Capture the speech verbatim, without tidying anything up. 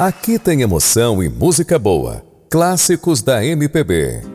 Aqui tem emoção e música boa. Clássicos da M P B.